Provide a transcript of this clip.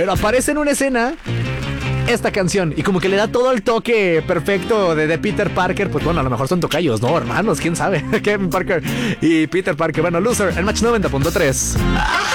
Pero aparece en una escena esta canción y como que le da todo el toque perfecto de Peter Parker. Pues bueno, a lo mejor son tocayos, ¿no? Hermanos, quién sabe. Kevin Parker y Peter Parker. Bueno, Loser, el Match 90.3.